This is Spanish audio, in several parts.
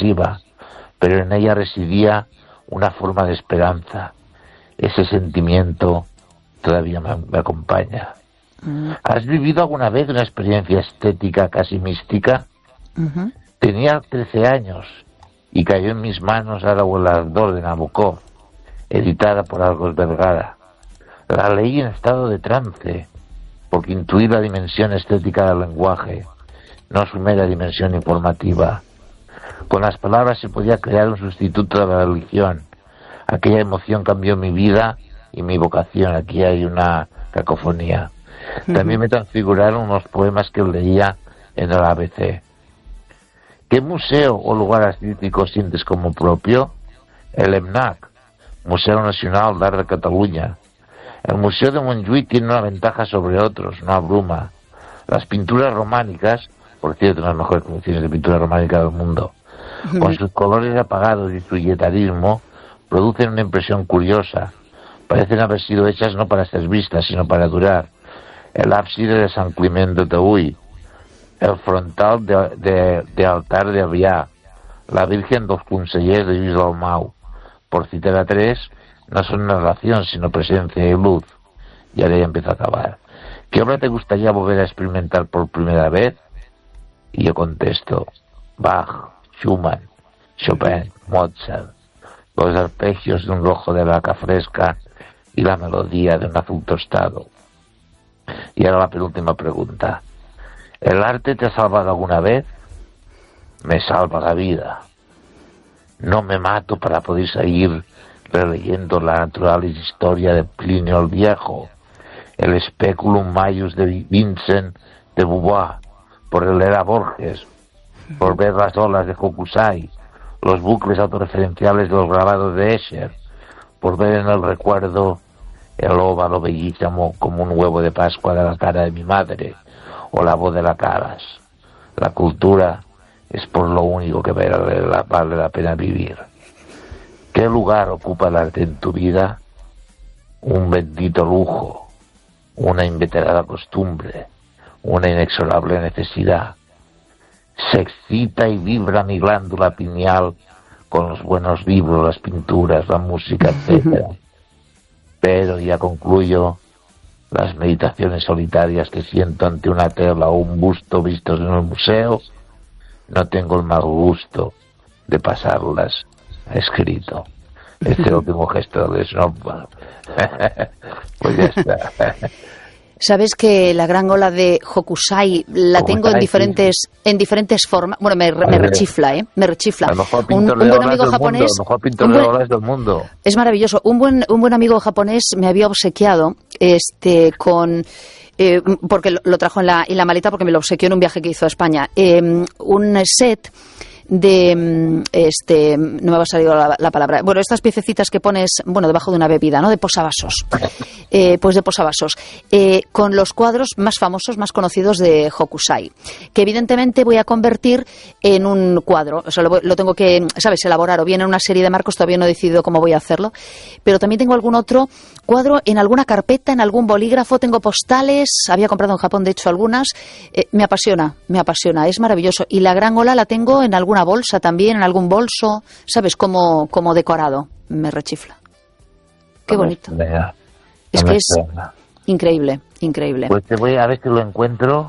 inofensiva, pero en ella residía una forma de esperanza. Ese sentimiento todavía me acompaña. ¿Has vivido alguna vez una experiencia estética casi mística? Tenía 13 años y cayó en mis manos El ardor de Nabokov, editada por Argos Vergara. La leí en estado de trance, porque intuí la dimensión estética del lenguaje, no su mera dimensión informativa. Con las palabras se podía crear un sustituto de la religión. Aquella emoción cambió mi vida y mi vocación. Aquí hay una cacofonía. También me transfiguraron unos poemas que leía en el ABC. ¿Qué museo o lugar artístico sientes como propio? El EMNAC, Museo Nacional d'Art de Cataluña. El Museo de Montjuïc tiene una ventaja sobre otros, no abruma. Las pinturas románicas, por cierto, una de las mejores colecciones de pintura románica del mundo, con sus colores apagados y su yetarismo, producen una impresión curiosa. Parecen haber sido hechas no para ser vistas, sino para durar. El ábside de San Climent de Taüll, el frontal de altar de Avià, la Virgen dels Consellers de Lluís Dalmau, por citar a tres, no son narración, sino presencia y luz. Y ahora ya empieza a acabar. ¿Qué obra te gustaría volver a experimentar por primera vez? Y yo contesto, Bach, Schumann, Chopin, Mozart, los arpegios de un rojo de vaca fresca y la melodía de un azul tostado. Y ahora la penúltima pregunta. ¿El arte te ha salvado alguna vez? Me salva la vida. No me mato para poder seguir releyendo la natural historia de Plinio el Viejo, el Speculum Maius de Vincent de Beauvoir, por leer a Borges, por ver las olas de Hokusai, los bucles autorreferenciales de los grabados de Escher, por ver en el recuerdo el óvalo bellísimo como un huevo de Pascua de la cara de mi madre, o la voz de la Caras. La cultura es por lo único que vale la pena vivir. ¿Qué lugar ocupa el arte en tu vida? Un bendito lujo, una inveterada costumbre, una inexorable necesidad. Se excita y vibra mi glándula pineal con los buenos libros, las pinturas, la música, etc. Pero ya concluyo, las meditaciones solitarias que siento ante una tela o un busto vistos en un museo, no tengo el mal gusto de pasarlas escrito. Este último gesto de Snowball. Pues ya está. Sabes que la gran ola de Hokusai la tengo en diferentes formas. Bueno, me rechifla, Me rechifla. A lo mejor un buen amigo japonés. A lo mejor pintor de olas del mundo. Es maravilloso. Un buen amigo japonés me había obsequiado con porque lo trajo en la maleta porque me lo obsequió en un viaje que hizo a España. Un set de no me va a salir la palabra, bueno, estas piececitas que pones, bueno, debajo de una bebida, ¿no? De posavasos, pues de posavasos, con los cuadros más famosos, más conocidos de Hokusai, que evidentemente voy a convertir en un cuadro. O sea, lo tengo que, ¿sabes?, elaborar, o bien en una serie de marcos. Todavía no he decidido cómo voy a hacerlo, pero también tengo algún otro cuadro en alguna carpeta, en algún bolígrafo. Tengo postales, había comprado en Japón de hecho algunas. Me apasiona, es maravilloso. Y la gran ola la tengo en alguna bolsa también, en algún bolso, ¿sabes?, como decorado. Me rechifla. Qué bonito. Es que es increíble. Pues te voy a ver si lo encuentro.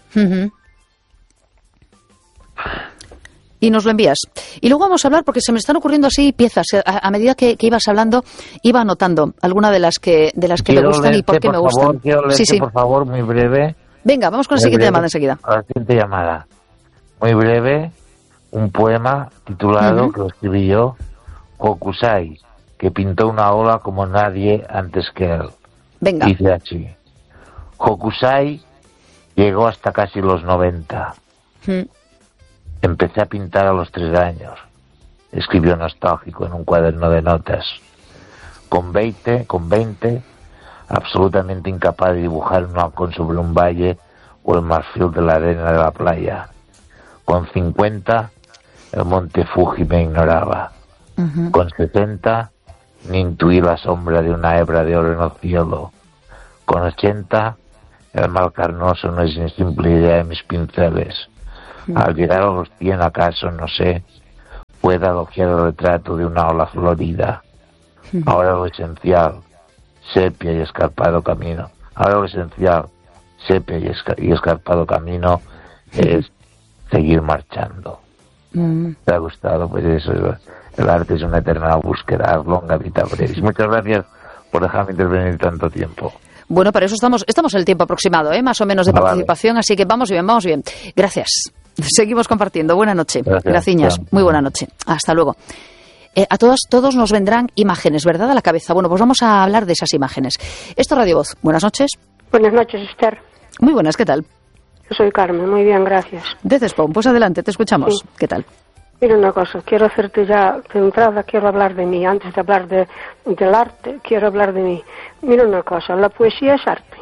Y nos lo envías. Y luego vamos a hablar, porque se me están ocurriendo así piezas. A medida que ibas hablando, iba anotando alguna de las que me gustan y por qué me gustan. Sí. Por favor, muy breve. Venga, vamos con la siguiente llamada enseguida. La siguiente llamada. Muy breve, un poema titulado, que lo escribí yo, Hokusai, que pintó una ola como nadie antes que él. Venga. Dice así. Hokusai llegó hasta casi los 90. Empecé a pintar a los 3 años. Escribió nostálgico en un cuaderno de notas. Con 20, absolutamente incapaz de dibujar un halcón sobre un valle o el marfil de la arena de la playa. Con 50, el monte Fuji me ignoraba. Con 60, ni intuí la sombra de una hebra de oro en el cielo. Con 80, el mal carnoso no es ni simple idea de mis pinceles. Al llegar a los 100, acaso, no sé, pueda doquier el retrato de una ola florida. Ahora lo esencial, sepia y escarpado camino. Ahora lo esencial, sepia y escarpado camino, es seguir marchando. ¿Te ha gustado? Pues eso, el arte es una eterna búsqueda, longa vita brevis. Muchas gracias por dejarme intervenir tanto tiempo. Bueno, para eso estamos en el tiempo aproximado, más o menos de participación, así que vamos bien. Gracias. Seguimos compartiendo. Buena noche. Graciñas. Muy buena noche. Hasta luego. A todos nos vendrán imágenes, ¿verdad?, a la cabeza. Bueno, pues vamos a hablar de esas imágenes. Esto es Radio Voz. Buenas noches. Buenas noches, Esther. Muy buenas, ¿qué tal? Yo soy Carmen, muy bien, gracias. De Cespón, pues adelante, te escuchamos. Sí. ¿Qué tal? Mira una cosa, quiero hacerte ya, de entrada quiero hablar de mí. Antes de hablar del arte, quiero hablar de mí. Mira una cosa, la poesía es arte.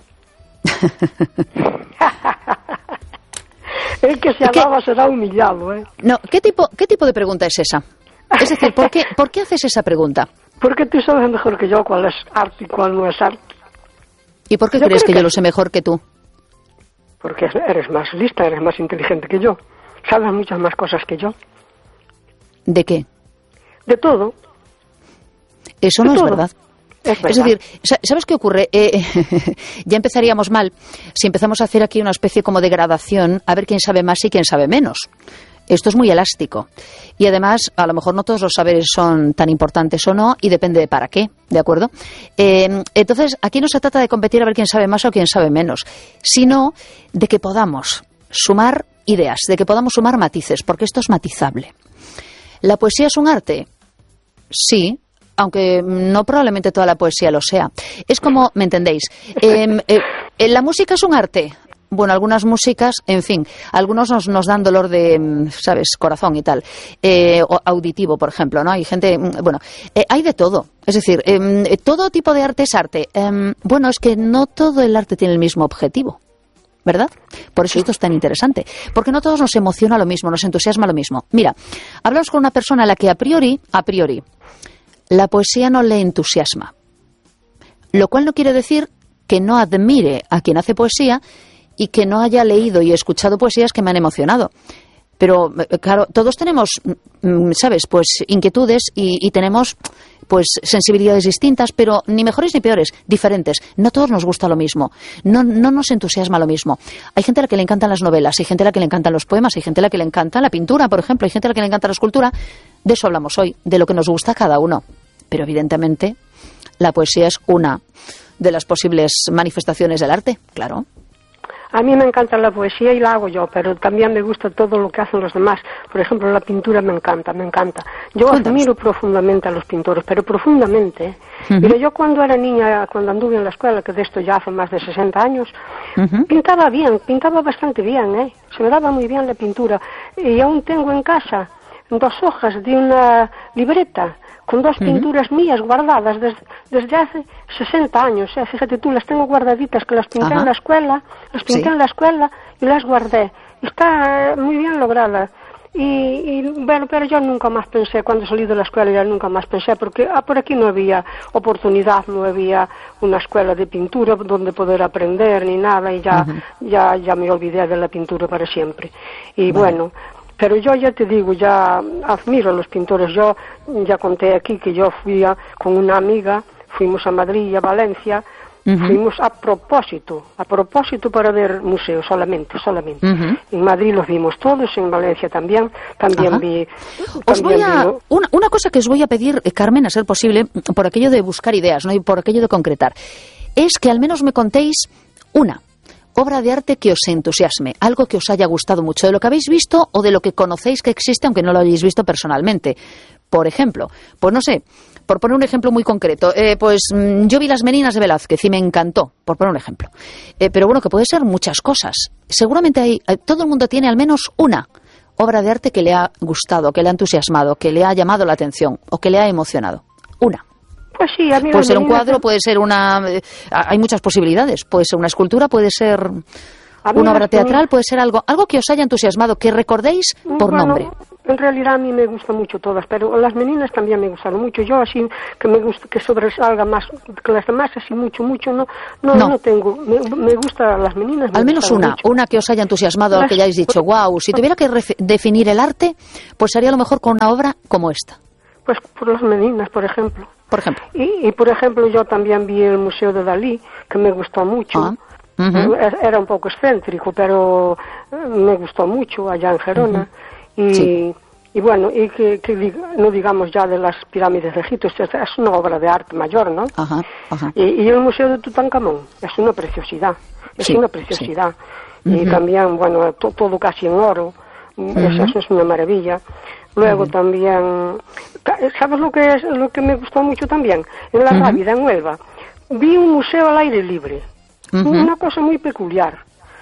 El que se alaba será humillado, ¿eh? No, ¿qué tipo de pregunta es esa? Es decir, ¿por qué haces esa pregunta? Porque tú sabes mejor que yo cuál es arte y cuál no es arte. ¿Y por qué crees que yo lo sé mejor que tú? Porque eres más lista, eres más inteligente que yo. Sabes muchas más cosas que yo. ¿De qué? De todo. Eso no es verdad. Es decir, ¿sabes qué ocurre? Ya empezaríamos mal si empezamos a hacer aquí una especie como de gradación, a ver quién sabe más y quién sabe menos. Esto es muy elástico. Y además, a lo mejor no todos los saberes son tan importantes o no, y depende de para qué, ¿de acuerdo? Entonces, aquí no se trata de competir a ver quién sabe más o quién sabe menos, sino de que podamos sumar ideas, de que podamos sumar matices, porque esto es matizable. ¿La poesía es un arte? Sí, aunque no probablemente toda la poesía lo sea. Es como, ¿me entendéis? ¿La música es un arte? Bueno, algunas músicas, en fin, algunos nos dan dolor de, ¿sabes?, corazón y tal, o auditivo, por ejemplo, ¿no? Hay gente, bueno, hay de todo. Es decir, todo tipo de arte es arte. Bueno, es que no todo el arte tiene el mismo objetivo, ¿verdad? Por eso esto es tan interesante, porque no todos nos emociona lo mismo, nos entusiasma lo mismo. Mira, hablamos con una persona a la que a priori, la poesía no le entusiasma, lo cual no quiere decir que no admire a quien hace poesía y que no haya leído y escuchado poesías que me han emocionado. Pero, claro, todos tenemos, ¿sabes?, pues inquietudes y tenemos, pues, sensibilidades distintas, pero ni mejores ni peores, diferentes. No todos nos gusta lo mismo, no nos entusiasma lo mismo. Hay gente a la que le encantan las novelas, hay gente a la que le encantan los poemas, hay gente a la que le encanta la pintura, por ejemplo, hay gente a la que le encanta la escultura. De eso hablamos hoy, de lo que nos gusta a cada uno. Pero, evidentemente, la poesía es una de las posibles manifestaciones del arte, claro. A mí me encanta la poesía y la hago yo, pero también me gusta todo lo que hacen los demás. Por ejemplo, la pintura me encanta. Yo admiro profundamente a los pintores, pero profundamente. Mira, yo cuando era niña, cuando anduve en la escuela, que de esto ya hace más de 60 años, pintaba bastante bien, se me daba muy bien la pintura. Y aún tengo en casa 2 hojas de una libreta con 2 pinturas mías guardadas desde hace 60 años. Fíjate tú, las tengo guardaditas, que las pinté en la escuela, y las guardé. Está muy bien lograda. Y bueno, pero yo nunca más pensé, cuando salí de la escuela ya nunca más pensé, porque por aquí no había oportunidad, no había una escuela de pintura donde poder aprender ni nada, y ya me olvidé de la pintura para siempre. Y bueno, pero yo ya te digo, ya admiro a los pintores. Yo ya conté aquí que yo fui con una amiga, fuimos a Madrid y a Valencia, fuimos a propósito para ver museos solamente. En Madrid los vimos todos, en Valencia también vi... Una cosa que os voy a pedir, Carmen, a ser posible, por aquello de buscar ideas, ¿no?, y por aquello de concretar, es que al menos me contéis una obra de arte que os entusiasme, algo que os haya gustado mucho, de lo que habéis visto o de lo que conocéis que existe, aunque no lo hayáis visto personalmente. Por ejemplo, pues no sé, por poner un ejemplo muy concreto, pues yo vi Las Meninas de Velázquez y me encantó, por poner un ejemplo. Pero bueno, que puede ser muchas cosas. Seguramente todo el mundo tiene al menos una obra de arte que le ha gustado, que le ha entusiasmado, que le ha llamado la atención o que le ha emocionado. Una. Pues sí, a mí puede ser un cuadro, puede ser hay muchas posibilidades. Puede ser una escultura, puede ser una obra teatral, puede ser algo que os haya entusiasmado, que recordéis por nombre. en realidad a mí me gustan mucho todas, pero las meninas también me gustaron mucho. Yo así que me gusta que sobresalga más que las demás, así mucho, no tengo. Me gustan las meninas. Al menos una que os haya entusiasmado, que hayáis dicho, wow, si tuviera que definir el arte, pues sería lo mejor con una obra como esta. Pues por las meninas, por ejemplo. Por ejemplo. Y por ejemplo, yo también vi el Museo de Dalí, que me gustó mucho. Era un poco excéntrico, pero me gustó mucho allá en Gerona. Y bueno, y que no digamos ya de las pirámides de Egipto, es una obra de arte mayor, ¿no? Y el Museo de Tutankamón es una preciosidad, una preciosidad. Y también, bueno, todo casi en oro, eso es una maravilla. Luego también, ¿sabes lo que me gustó mucho también? En la Rábida, en Huelva, vi un museo al aire libre. Una cosa muy peculiar,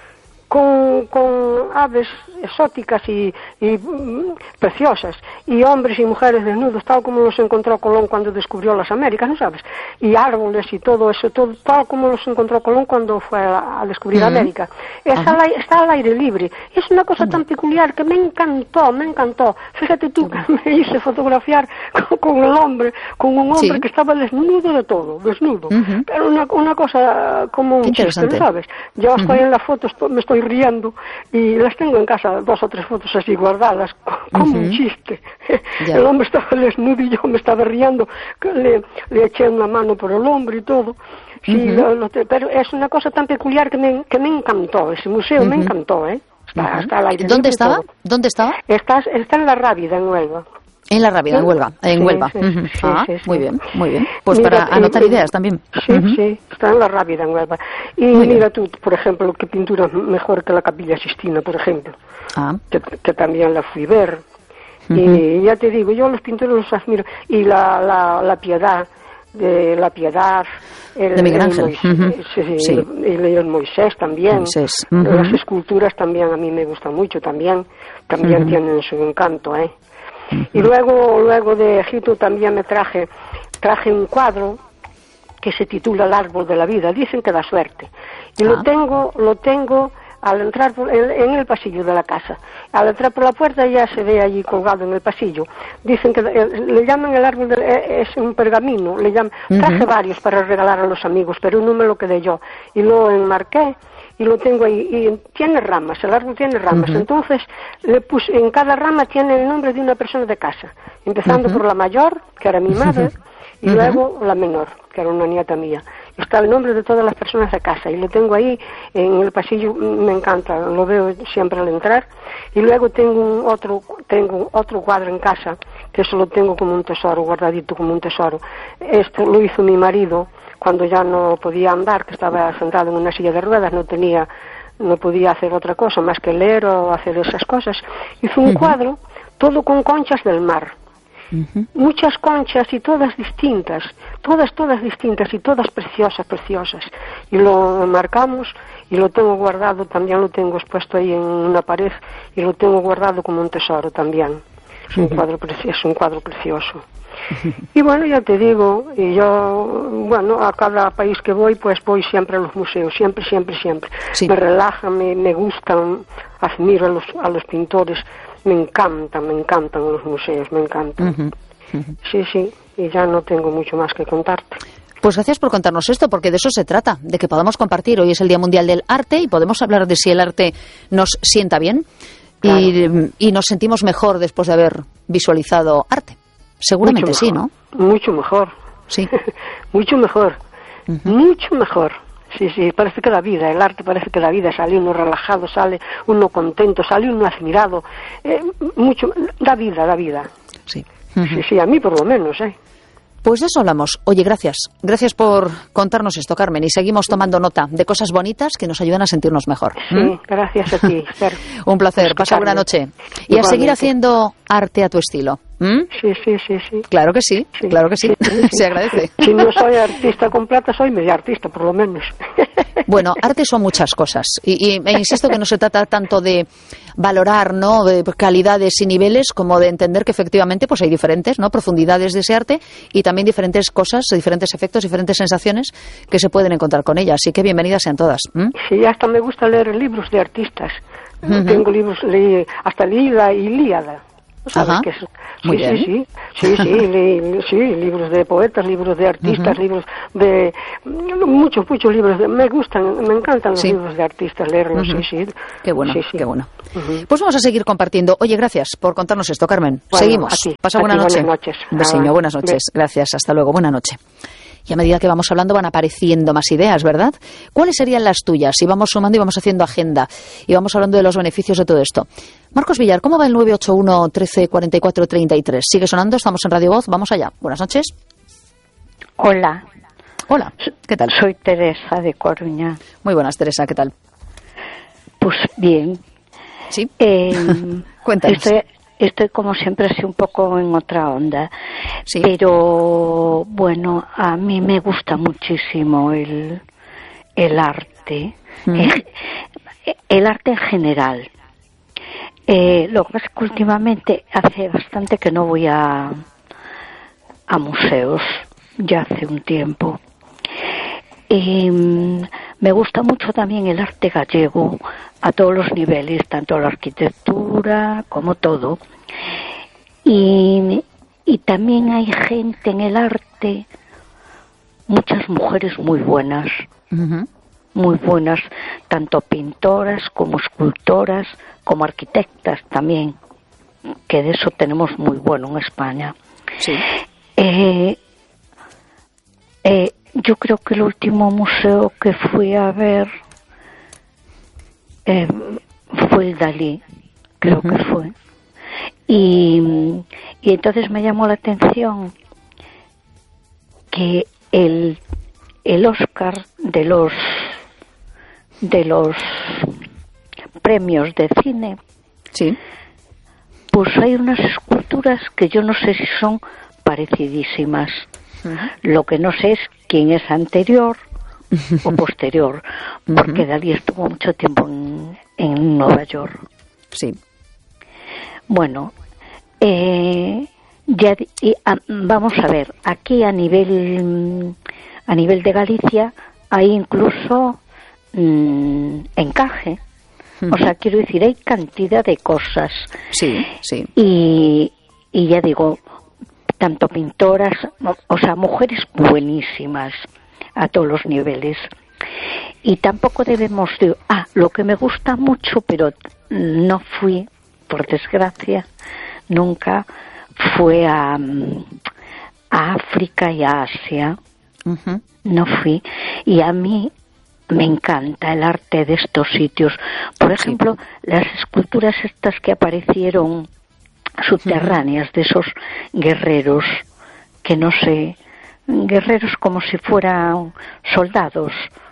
con aves exóticas y preciosas, y hombres y mujeres desnudos, tal como los encontró Colón cuando descubrió las Américas, ¿no sabes? Y árboles y todo eso, tal como los encontró Colón cuando fue a descubrir América. Está al aire libre. Es una cosa tan peculiar que me encantó. Fíjate tú que me hice fotografiar con un hombre que estaba desnudo de todo, desnudo. Pero una cosa como un chiste, ¿no sabes? Yo estoy en la foto, me estoy riendo y las tengo en casa, 2 o 3 fotos así guardadas como un chiste. El hombre estaba desnudo y yo me estaba riendo, le eché una mano por el hombro y todo. Sí, pero es una cosa tan peculiar que me encantó, ese museo me encantó, está al aire libre. ¿Dónde estaba? ¿Dónde estaba? Está en la Rábida, en Huelva. En la Rábida, en Huelva. Sí. Muy bien. Pues mira, para anotar ideas también. Sí, está en la Rábida, en Huelva. Y mira tú, por ejemplo, qué pintura mejor que la Capilla Sistina, por ejemplo, que también la fui ver. Y ya te digo, yo los pintores los admiro. Y la Piedad, de Miguel Ángel. El Moisés también. Las esculturas también a mí me gustan mucho, también tienen su encanto, Y luego de Egipto también me traje un cuadro que se titula El árbol de la vida. Dicen que da suerte. Y lo tengo al entrar en el pasillo de la casa. Al entrar por la puerta ya se ve allí colgado en el pasillo. Dicen que le llaman el árbol es un pergamino. Traje varios para regalar a los amigos, pero uno me lo quedé yo. Y lo enmarqué. Y lo tengo ahí, y tiene ramas, el árbol tiene ramas, entonces le puse, en cada rama tiene el nombre de una persona de casa, empezando por la mayor, que era mi madre, y luego la menor, que era una nieta mía. Está el nombre de todas las personas de casa, y lo tengo ahí en el pasillo, me encanta, lo veo siempre al entrar. Y luego tengo otro cuadro en casa, que eso lo tengo como un tesoro, guardadito como un tesoro. Esto lo hizo mi marido cuando ya no podía andar, que estaba sentado en una silla de ruedas, no podía hacer otra cosa más que leer o hacer esas cosas. Hizo un cuadro todo con conchas del mar. Muchas conchas y todas distintas, todas distintas y todas preciosas. Y lo marcamos y lo tengo guardado, también lo tengo expuesto ahí en una pared y lo tengo guardado como un tesoro también. Es un cuadro precioso. Y bueno, ya te digo, y yo, bueno, a cada país que voy, pues voy siempre a los museos, siempre. Me relajan, me gustan, admiro a los pintores, me encantan los museos, me encantan. Sí, y ya no tengo mucho más que contarte. Pues gracias por contarnos esto, porque de eso se trata, de que podamos compartir. Hoy es el Día Mundial del Arte y podemos hablar de si el arte nos sienta bien y nos sentimos mejor después de haber visualizado arte. Seguramente sí, ¿no? Mucho mejor. Sí. Mucho mejor. Mucho mejor. Sí, parece que da vida, el arte parece que da vida, sale uno relajado, sale uno contento, sale uno admirado, da vida. Sí. Sí, a mí por lo menos, Pues de eso hablamos. Oye, gracias por contarnos esto, Carmen, y seguimos tomando nota de cosas bonitas que nos ayudan a sentirnos mejor. Sí, gracias a ti, Esther. Un placer, pasa buena noche. Y igualmente. A seguir haciendo arte a tu estilo. Sí. Claro que sí. Se agradece. Si no soy artista con plata, soy media artista, por lo menos. Bueno, arte son muchas cosas. Y me insisto que no se trata tanto de valorar, ¿no?, de calidades y niveles, como de entender que efectivamente pues hay diferentes, ¿no?, profundidades de ese arte y también diferentes cosas, diferentes efectos, diferentes sensaciones que se pueden encontrar con ellas. Así que bienvenidas sean todas. Sí, hasta me gusta leer libros de artistas. Tengo libros, hasta leí la Ilíada. ¿sabes qué es? Muy bien. Sí, libros de poetas, libros de artistas, libros de... Muchos libros. Me encantan los libros de artistas, leerlos, sí. Qué bueno, qué bueno. Pues vamos a seguir compartiendo. Oye, gracias por contarnos esto, Carmen. Bueno, seguimos. Pasa buena noche. Buenas noches. Un besiño, buenas noches. Gracias, hasta luego, buena noche. Y a medida que vamos hablando van apareciendo más ideas, ¿verdad? ¿Cuáles serían las tuyas? Y vamos sumando y vamos haciendo agenda. Y vamos hablando de los beneficios de todo esto. Marcos Villar, ¿cómo va el 981 13 44 33? ¿Sigue sonando? Estamos en Radio Voz. Vamos allá. Buenas noches. Hola. Hola. ¿Qué tal? Soy Teresa de Coruña. Muy buenas, Teresa. ¿Qué tal? Pues bien. ¿Sí? Cuéntanos. Estoy como siempre así un poco en otra onda, sí. Pero bueno, a mí me gusta muchísimo el arte, el arte en general. Lo que pasa es que últimamente hace bastante que no voy a museos, ya hace un tiempo. Me gusta mucho también el arte gallego a todos los niveles, tanto la arquitectura como todo. Y también hay gente en el arte, muchas mujeres muy buenas, tanto pintoras como escultoras, como arquitectas también, que de eso tenemos muy bueno en España. Sí. Yo creo que el último museo que fui a ver fue el Dalí, creo que fue. Y entonces me llamó la atención que el Oscar de los premios de cine, sí, pues hay unas esculturas que yo no sé si son parecidísimas. Lo que no sé es quién es anterior o posterior, porque Dalí estuvo mucho tiempo en Nueva York. Sí. Bueno, vamos a ver, aquí a nivel de Galicia hay incluso encaje. O sea, quiero decir, hay cantidad de cosas. Sí, sí. Y ya digo, tanto pintoras, o sea, mujeres buenísimas a todos los niveles. Y tampoco debemos de... lo que me gusta mucho, pero no fui, por desgracia, nunca, fue a África y a Asia. No fui. Y a mí me encanta el arte de estos sitios. Por ejemplo, las esculturas estas que aparecieron subterráneas de esos guerreros, que no sé, guerreros como si fueran soldados.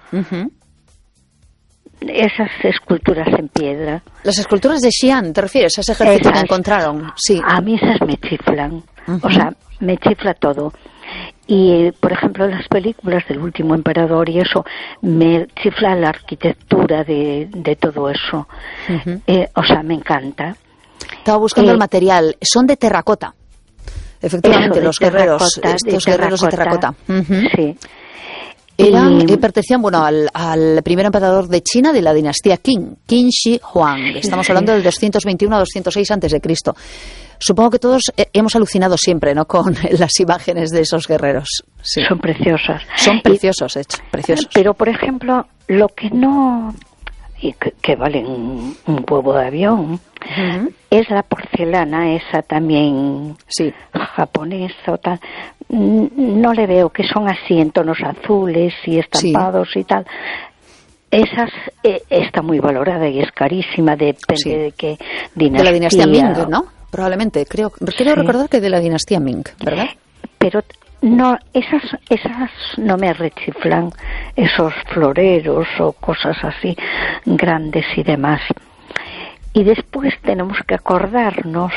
Esas esculturas en piedra. Las esculturas de Xi'an, ¿te refieres? A ese ejército que encontraron. Sí. A mí esas me chiflan. O sea, me chifla todo. Y, por ejemplo, las películas del Último Emperador y eso, me chifla la arquitectura de todo eso. O sea, me encanta. Estaba buscando el material. Son de terracota. Efectivamente, los guerreros, estos guerreros de terracota. Sí. Pertenecían, al primer emperador de China de la dinastía Qin, Qin Shi Huang. Estamos hablando del 221 a 206 a.C. Supongo que todos hemos alucinado siempre, ¿no?, con las imágenes de esos guerreros. Sí. Son preciosas. Son preciosos, de hecho, preciosos. Pero, por ejemplo, lo que no... y que valen un huevo de avión, es la porcelana esa también japonesa o tal. No le veo, que son así en tonos azules y estampados y tal. Esas está muy valorada y es carísima, depende de qué dinastía. De la dinastía Ming, ¿no? Probablemente, creo recordar que de la dinastía Ming, ¿verdad? Pero no, esas no me rechiflan, esos floreros o cosas así grandes y demás. Y después tenemos que acordarnos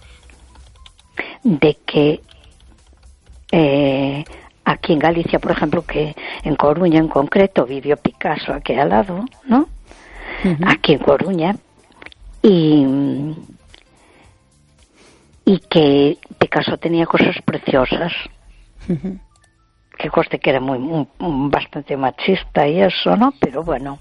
de que aquí en Galicia, por ejemplo, que en Coruña en concreto vivió Picasso aquí al lado, ¿no? Aquí en Coruña, y que Picasso tenía cosas preciosas. Que coste que era bastante machista y eso, ¿no? Pero bueno.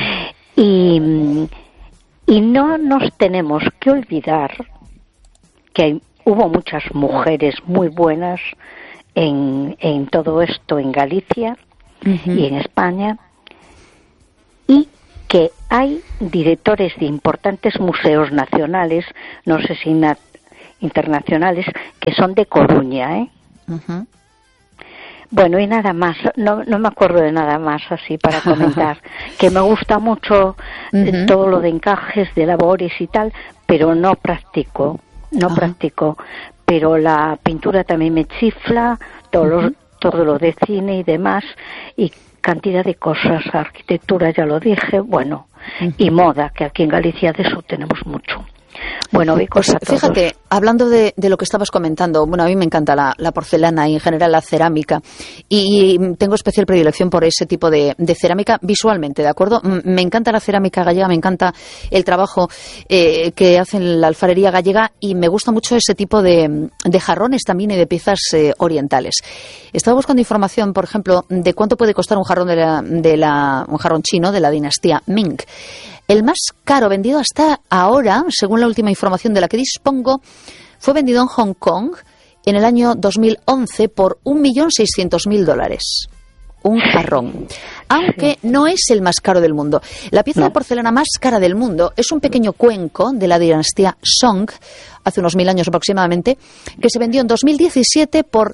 Y no nos tenemos que olvidar que hubo muchas mujeres muy buenas en todo esto en Galicia y en España, y que hay directores de importantes museos nacionales, no sé si internacionales, que son de Coruña, ¿eh? Bueno, y nada más, no me acuerdo de nada más así para comentar, que me gusta mucho todo lo de encajes, de labores y tal, pero no practico, pero la pintura también me chifla, todo lo de cine y demás, y cantidad de cosas, arquitectura ya lo dije, bueno, y moda, que aquí en Galicia de eso tenemos mucho. Bueno, pues fíjate, hablando de lo que estabas comentando, bueno, a mí me encanta la porcelana y en general la cerámica, y tengo especial predilección por ese tipo de cerámica visualmente, ¿de acuerdo? Me encanta la cerámica gallega, me encanta el trabajo que hacen la alfarería gallega, y me gusta mucho ese tipo de jarrones también y de piezas orientales. Estaba buscando información, por ejemplo, de cuánto puede costar un jarrón un jarrón chino de la dinastía Ming. El más caro vendido hasta ahora, según la última información de la que dispongo, fue vendido en Hong Kong en el año 2011 por $1.600.000. Un jarrón. Aunque no es el más caro del mundo. La pieza de porcelana más cara del mundo es un pequeño cuenco de la dinastía Song, hace unos 1000 años aproximadamente, que se vendió en 2017 por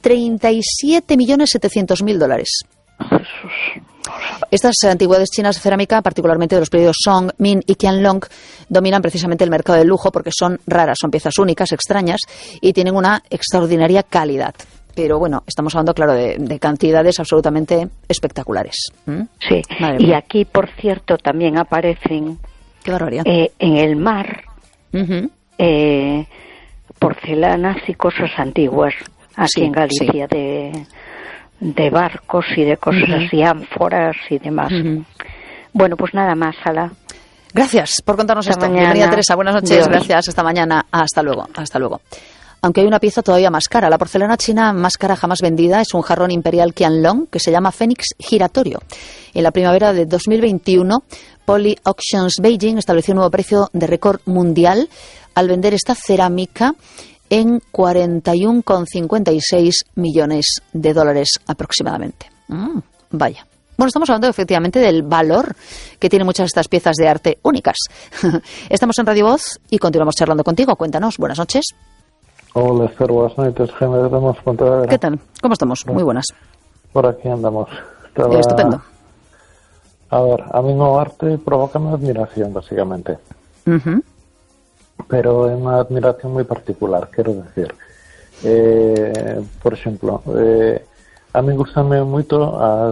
$37.700.000. Estas antigüedades chinas de cerámica, particularmente de los periodos Song, Min y Qianlong, dominan precisamente el mercado del lujo porque son raras, son piezas únicas, extrañas y tienen una extraordinaria calidad. Pero bueno, estamos hablando, claro, de cantidades absolutamente espectaculares. Sí, y aquí, por cierto, también aparecen qué barbaridad. En el mar porcelanas y cosas antiguas, aquí en Galicia, de barcos y de cosas así, ánforas y demás. Bueno, pues nada más, Ala. Gracias por contarnos esto. Bienvenida, Teresa. Buenas noches. Dios. Gracias. Hasta mañana. Hasta luego. Hasta luego. Aunque hay una pieza todavía más cara. La porcelana china más cara jamás vendida es un jarrón imperial Qianlong que se llama Fénix giratorio. En la primavera de 2021, Poly Auctions Beijing estableció un nuevo precio de récord mundial al vender esta cerámica en $41,56 millones aproximadamente. Vaya. Bueno, estamos hablando efectivamente del valor que tienen muchas de estas piezas de arte únicas. Estamos en Radio Voz y continuamos charlando contigo. Cuéntanos. Buenas noches. Hola, Esther. Buenas noches. ¿Qué tal? ¿Cómo estamos? Muy buenas. Por aquí andamos. Estupendo. A ver, a mí no arte provoca una admiración, básicamente. Pero es una admiración muy particular, quiero decir. Por ejemplo, a mí gustame moito a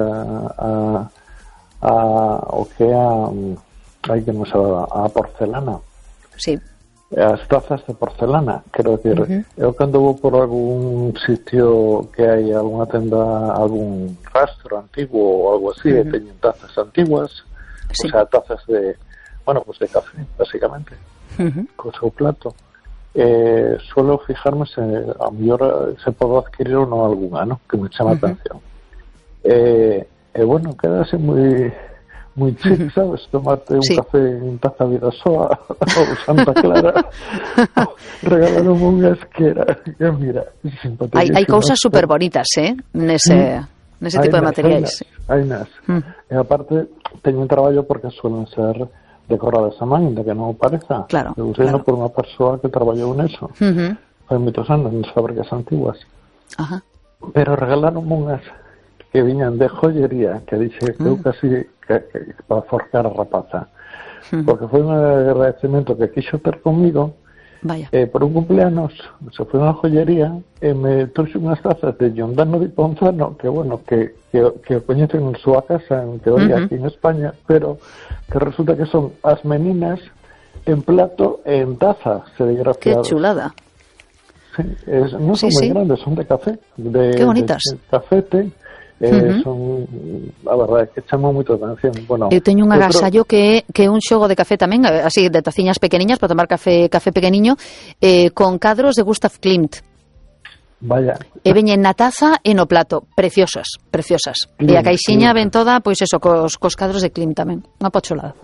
porcelana. Sí. As tazas de porcelana, quero decir, eu cando vou por algún sitio que hai alguna tenda, algún rastro antiguo ou algo así, e teñen tazas antiguas, o sea, tazas de, bueno, pues de café, básicamente. Co seu plato, suelo fijarme se a mellor se podo adquirir ou non algunha, ¿no? Que me chama a atención. Bueno, quedase moi chic, sabes? Tomarte un café en taza Vidasoa ou Santa Clara, regalaron unha esquera, que mira, hai cousas super bonitas, nese tipo de materiais. Hai nas. E aparte, teño un traballo porque suelen ser decoradas a man, de que non pareza. Claro, eu sei por unha persoa que traballou neso. Foi moitos anos nas fábricas antiguas. Pero regalaron unhas que viñan de joyería, que dixe que eu casi que para forcar a rapaza. Porque foi un agradecemento que quixo ter comigo. Vaya. Por un cumpleaños se foi unha joyería e me trouxe unhas tazas de Giordano di Ponzano, que bueno, que coñecen en súa casa en teoría aquí en España, pero que resulta que son as meninas en plato e en taza serigrafiados. Qué chulada. Sí, non son moi grandes, son de café, qué bonitas. De cafete. Son, a verdade, que chamou moito a atención. Bueno, eu teño un agasallo que é un xogo de café tamén, así de taciñas pequeniñas para tomar café pequeniño, con cadros de Gustav Klimt. Vaya. E veñen na taza e no plato, preciosas. Klimt, e a caixiña ven toda, pois eso, cos cadros de Klimt tamén, unha pocholada.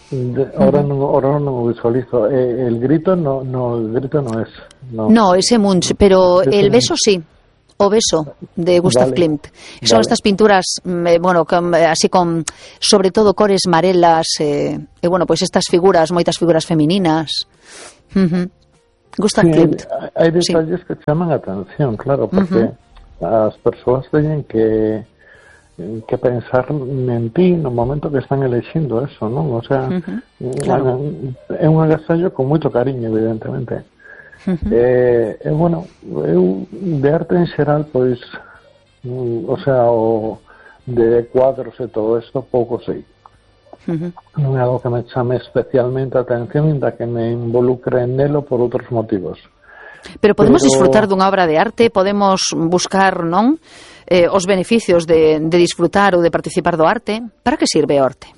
Ahora no lo visualizo. El grito no es. No, ese Munch, pero el beso sí. O beso, de Gustav Klimt. Son estas pinturas, así con, sobre todo, cores marelas, bueno, pues estas figuras, moitas figuras femininas. Gustav Klimt. Hai detalles que chaman a atención, claro, porque as persoas teñen que pensar en ti no momento que están elixindo eso, non? O sea, claro. É un agasallo con moito cariño, evidentemente. Bueno, eu de arte en xeral, pois, o sea, de cuadros e todo isto, pouco sei. Non é algo que me chame especialmente a atención, inda que me involucre nelo por outros motivos. Pero podemos disfrutar dunha obra de arte, podemos buscar, non, os beneficios de disfrutar ou de participar do arte. Para que sirve o arte?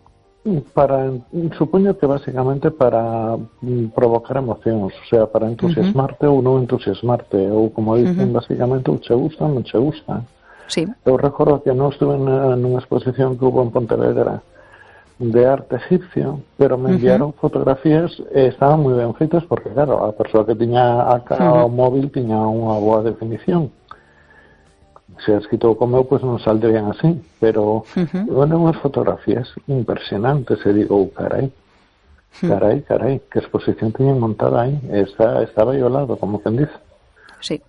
Supoño que básicamente para provocar emocións, o sea, para entusiasmarte ou non entusiasmarte, ou como dicen, básicamente, ou che gusta ou non che gusta. Sí. Eu recordo que non estuve nunha exposición que hubo en Pontevedra de arte egipcio, pero me enviaron fotografías e estaban moi ben feitas porque, claro, a persoa que tiña o móvil tiña unha boa definición. Se has escrito como eu, pois non saldrían así, pero bueno, unhas fotografías impresionantes, e digo, carai, que exposición tiñen montada aí, estaba aí ao lado, como quen dice. Sí.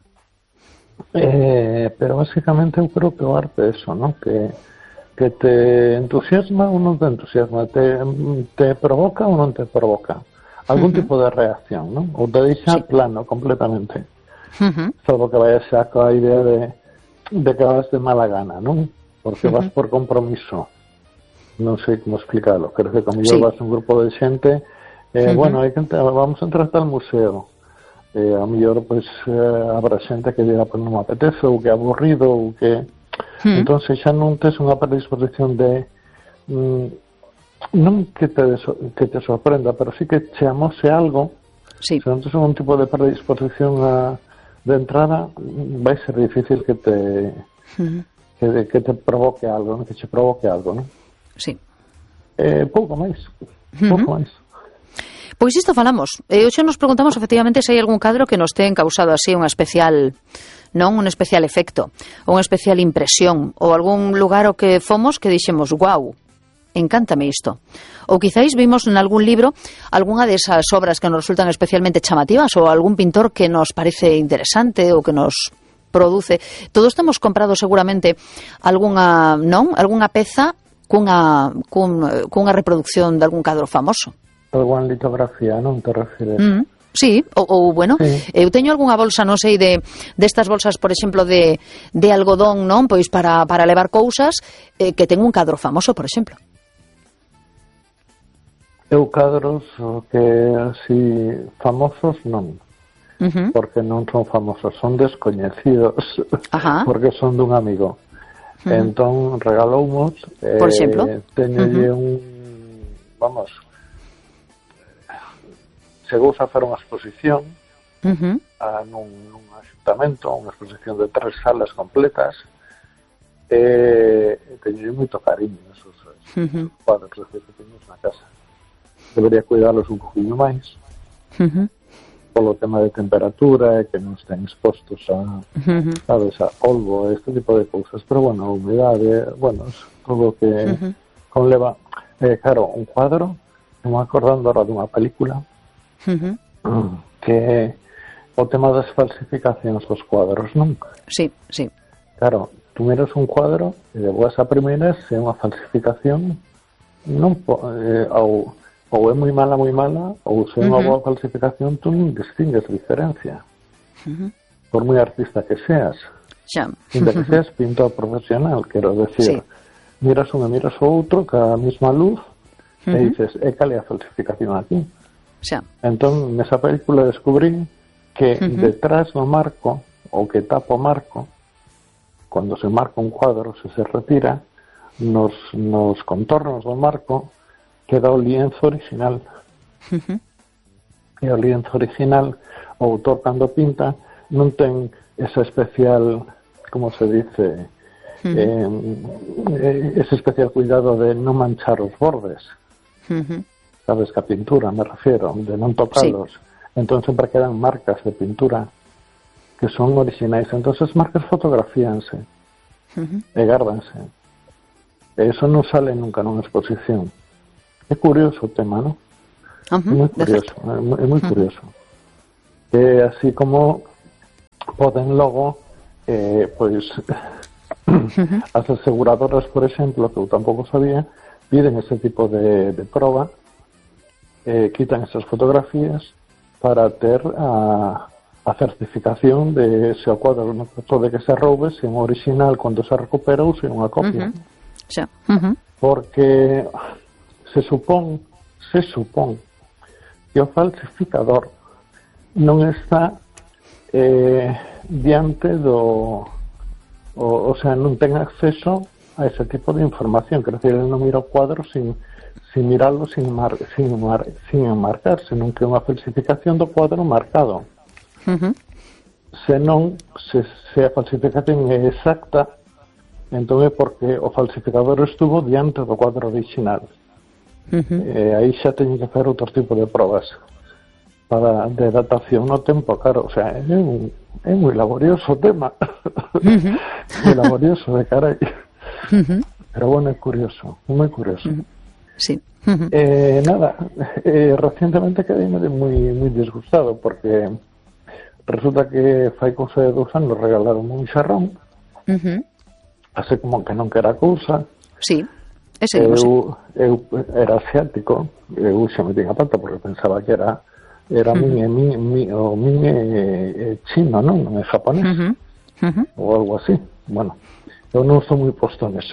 Pero basicamente eu creo que o arte é eso, ¿no? Que te entusiasma ou non te entusiasma, te provoca ou non te provoca algún tipo de reacción, ¿no? Ou te deixa plano completamente, salvo que vayas xa coa idea de que vas de mala gana, non? Porque vas por compromiso. Non sei como explicarlo. Creo que como vas un grupo de xente, bueno, vamos a entrar tal museo. A mellor, pois, habrá xente que diga, pois non me apetece, ou que é aburrido, ou que... Entón, xa non tes unha predisposición de... non que te sorprenda, pero sí que che amose algo. Se non tes un tipo de predisposición de entrada, vai ser difícil que te provoque algo, ¿no? Que che provoque algo, ¿no? Sí. Pouco máis. Pois isto falamos. Hoxe nos preguntamos efectivamente se hai algún cadro que nos ten causado así un especial efecto, ou unha especial impresión, ou algún lugar ao que fomos que dixemos, guau, encántame isto. Ou quizáis vimos en algún libro algunha desas obras que nos resultan especialmente chamativas, ou algún pintor que nos parece interesante ou que nos produce. Todos temos comprado seguramente algunha peza cunha reproducción de algún cadro famoso. Algunha litografía, non te refires? Sí, ou bueno, eu teño algunha bolsa, non sei, destas bolsas, por exemplo, de algodón, non? Pois para levar cousas, que ten un cadro famoso, por exemplo. Eu cadros que así famosos non, porque non son famosos, son descoñecidos, porque son dun amigo. Entón regaloumos, por exemplo, teñolle chegou a facer unha exposición nun axuntamento, unha exposición de 3 salas completas, e teñolle moito cariño esos cuadros que teñemos na casa. Debería cuidarlos un poquinho máis polo tema de temperatura e que non estén expostos a polvo, este tipo de cousas, pero bueno, a humedade, bueno, todo o que conleva, claro, un cuadro, me acordando ahora dunha película que o tema das falsificacións dos cuadros, non? Sí. Claro, tú miras un cuadro e de boas a primeiras se é unha falsificación non ou é moi mala, ou se é unha boa falsificación, tú non distingues diferencia. Por moi artista que seas. Inda que seas pintor profesional, quero decir. Miras un e miras o outro, ca mesma luz, e dices, cal é a falsificación aquí? Entón, nesa película descubrí que detrás do marco, o que tapa o marco, cando se marca un cuadro, se retira, nos contornos do marco, queda o lienzo original. E o lienzo original, o autor cando pinta, non ten esa especial, como se dice, ese especial cuidado de non manchar os bordes. Sabes que a pintura me refiero, de non tocalos. Entón sempre quedan marcas de pintura que son originais. Entón as marcas fotografíanse e gárdanse. E eso non sale nunca nunha exposición. É curioso o tema, non? É moi curioso, é moi curioso. Así como poden logo pois as aseguradoras, por exemplo, que eu tampouco sabía, piden ese tipo de proba, quitan esas fotografías para ter a certificación de se o cuadro non pode que se roube, se é un original cando se recupera ou se é unha copia. Porque se supón que o falsificador non está diante do o sea, non ten acceso a ese tipo de información, quer dizer, ele non mira o cuadro sin mirarlo, sin enmarcar, senón que é unha falsificación do cuadro marcado. Senón, se a falsificación é exacta, entón é porque o falsificador estuvo diante do cuadro original. Aí xa teñen que facer outro tipo de probas de datación no tempo, claro, o sea, é moi laborioso o tema. Moi laborioso de carai. Pero bueno, é curioso, moi curioso. Sí. Nada, recientemente quedei moi disgustado porque resulta que fai cousa de 2 anos regalaron un xarrón, así como que non quera cousa. Sí. Eu era asiático, eu xa me tinha pata porque pensaba que era min chino, non? Japonés, ou algo así. Bueno, eu non estou moi posto neso.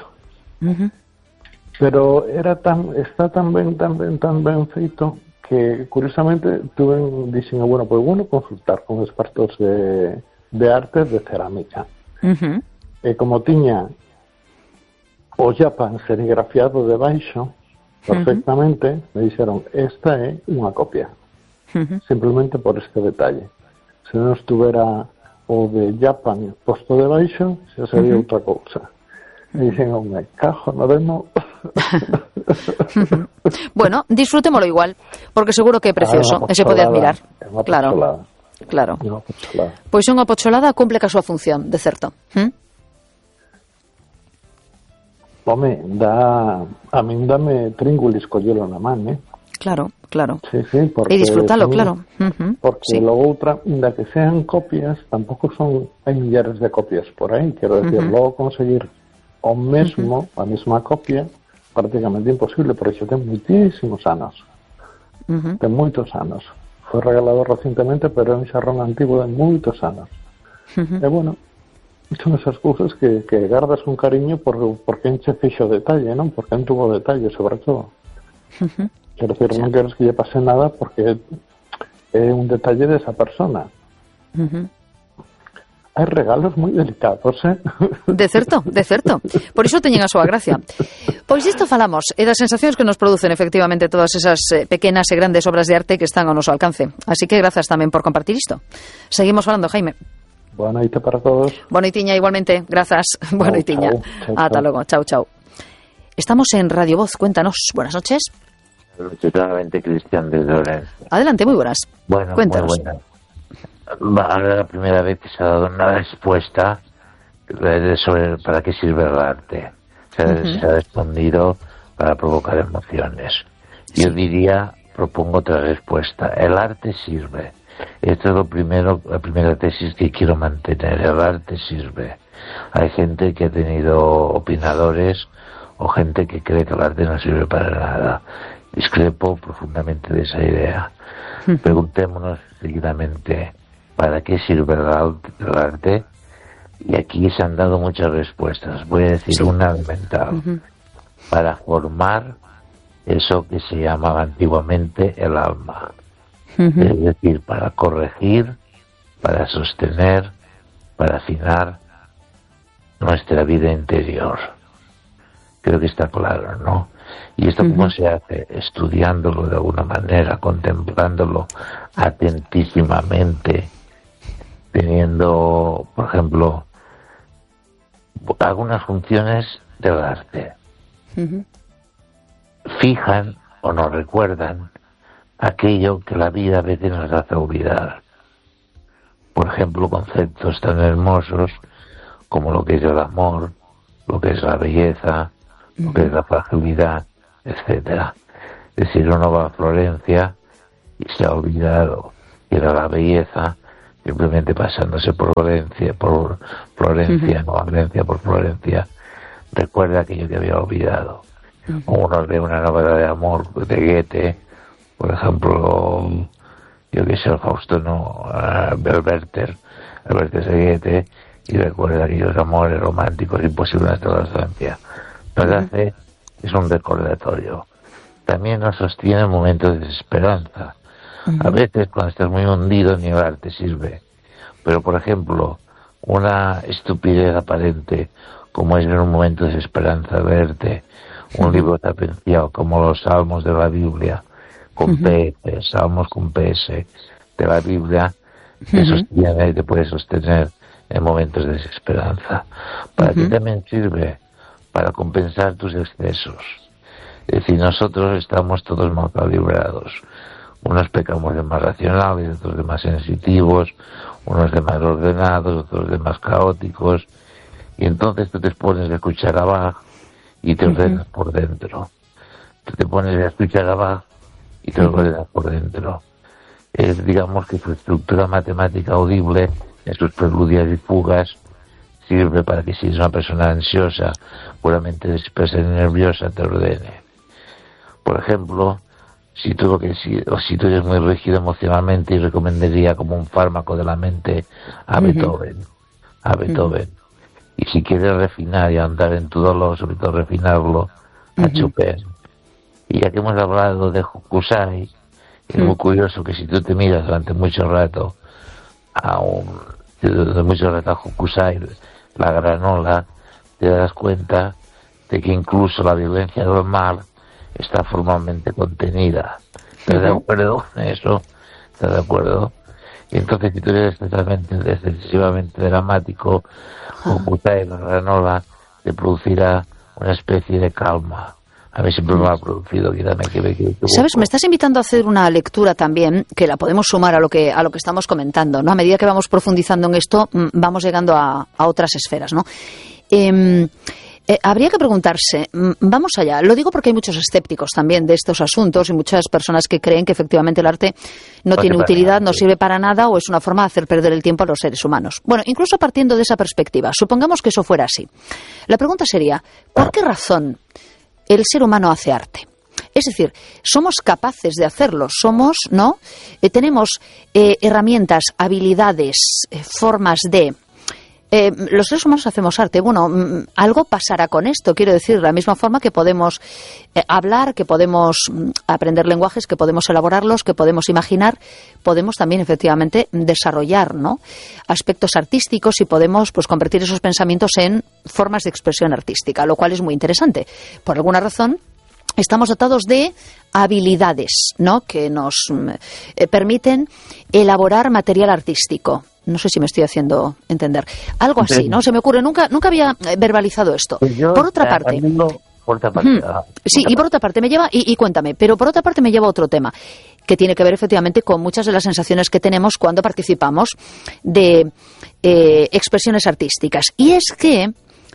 Pero está tan ben feito que, curiosamente, dixen, bueno, consultar con expertos de arte de cerámica. E como tiña o Japan serigrafiado debaixo perfectamente, me dixeron, esta é unha copia, simplemente por este detalle. Se non estuvera o de Japan posto debaixo, xa sería outra cousa. Me dixen, me cajo no demo. Bueno, disfrutémolo igual, porque seguro que é precioso, e se pode admirar. Claro. Pois unha pocholada cumple ca súa función, de certo. Home, a min dame tríngulis collelo na man, Claro. Sí, porque e disfrutalo, claro. Porque logo outra, inda que sean copias, tampouco hai millares de copias por aí, quero decir, logo conseguir o mesmo, a mesma copia, prácticamente imposible, porque xa ten moitísimos anos. Ten moitos anos. Foi regalado recientemente, pero é un xarrón antigo de moitos anos. E bueno, son esas cousas que gardas con cariño porque enche fixo detalle, non? Porque en tuvo detalle, sobre todo. Quero decir, non queres que lle pase nada porque é un detalle desa persona. Hai regalos moi delicados, De certo. Por iso teñen a súa gracia. Pois isto falamos, e das sensacións que nos producen efectivamente todas esas pequenas e grandes obras de arte que están ao noso alcance. Así que grazas tamén por compartir isto. Seguimos falando, Jaime. Boa noite para todos. Boa noitiña igualmente, grazas. Boa noitiña. Ata logo, chao. Estamos en Radio Voz, cuéntanos. Buenas noches. Nuevamente Cristian de Lorenzo. Adelante, muy buenas. Bueno, cuéntanos. muy buenas. Ahora la primera vez que se ha dado una respuesta sobre para qué sirve el arte. Se ha respondido para provocar emociones. Yo propongo otra respuesta. El arte sirve. Esto es la primera tesis que quiero mantener. El arte sirve. Hay gente que ha tenido opinadores o gente que cree que el arte no sirve para nada. Discrepo profundamente de esa idea. Preguntémonos seguidamente ¿para qué sirve el arte? Y aquí se han dado muchas respuestas. Voy a decir una elemental. Para formar eso que se llamaba antiguamente el alma. Es decir, para corregir, para sostener, para afinar nuestra vida interior. Creo que está claro, ¿no? ¿Y esto cómo se hace? Estudiándolo de alguna manera, contemplándolo atentísimamente, teniendo, por ejemplo, algunas funciones del arte. Fijan o nos recuerdan aquello que la vida a veces nos hace olvidar. Por ejemplo, conceptos tan hermosos como lo que es el amor, lo que es la belleza, lo que es la fragilidad, etcétera. Es decir, uno va a Florencia y se ha olvidado que era la belleza, simplemente pasándose por Florencia, no Valencia, por Florencia, recuerda aquello que había olvidado. O uno ve una novela de amor de Goethe, por ejemplo, yo que sé, el Fausto Werther de Goethe, y recuerda aquellos amores románticos imposibles hasta la estancia. Nos hace, es un recordatorio. También nos sostiene en momentos de desesperanza. A veces cuando estás muy hundido ni el arte sirve. Pero por ejemplo, una estupidez aparente como es en un momento de desesperanza verte un libro tapenciado como los salmos de la Biblia con PS, salmos con PS de la Biblia, te sostiene y te puede sostener en momentos de desesperanza. Para ti también sirve para compensar tus excesos. Es decir, nosotros estamos todos mal calibrados. Unos pecamos de más racionales, otros de más sensitivos, unos de más ordenados, otros de más caóticos. Y entonces tú te pones a escuchar a Bach y te ordenas por dentro. Tú te pones a escuchar a Bach y te ordenas por dentro. Es, digamos, que su estructura matemática audible, en sus preludios y fugas, sirve para que si eres una persona ansiosa, puramente dispersa y nerviosa, te ordene. Por ejemplo, si tú eres muy rígido emocionalmente, y recomendaría como un fármaco de la mente a Beethoven. Y si quieres refinar y andar en tu dolor, sobre todo refinarlo, a Chopin. Y ya que hemos hablado de Hokusai, es muy curioso que si tú te miras durante mucho rato a Hokusai, la granola, te das cuenta de que incluso la violencia del mal está formalmente contenida. ¿Estás de acuerdo en eso? ¿Estás de acuerdo? Y entonces, si tú eres excesivamente dramático, Hokusai, la granola, te producirá una especie de calma. A mí siempre me ha producido, ¿Sabes? Me estás invitando a hacer una lectura también, que la podemos sumar a lo que estamos comentando, ¿no? A medida que vamos profundizando en esto, vamos llegando a otras esferas, ¿no? Habría que preguntarse, vamos allá, lo digo porque hay muchos escépticos también de estos asuntos y muchas personas que creen que efectivamente el arte no tiene utilidad, no sirve para nada o es una forma de hacer perder el tiempo a los seres humanos. Bueno, incluso partiendo de esa perspectiva, supongamos que eso fuera así. La pregunta sería, ¿por qué razón el ser humano hace arte? Es decir, somos capaces de hacerlo, ¿no? Tenemos herramientas, habilidades, formas de... los seres humanos hacemos arte. Bueno, algo pasará con esto, quiero decir, de la misma forma que podemos hablar, que podemos aprender lenguajes, que podemos elaborarlos, que podemos imaginar, podemos también efectivamente desarrollar, ¿no?, aspectos artísticos y podemos pues convertir esos pensamientos en formas de expresión artística, lo cual es muy interesante. Por alguna razón estamos dotados de habilidades, ¿no?, que nos permiten elaborar material artístico. No sé si me estoy haciendo entender. Algo así, ¿no? Se me ocurre. Nunca había verbalizado esto. Por otra parte... Sí, y por otra parte me lleva... Y cuéntame, pero por otra parte me lleva a otro tema, que tiene que ver efectivamente con muchas de las sensaciones que tenemos cuando participamos de expresiones artísticas. Y es que...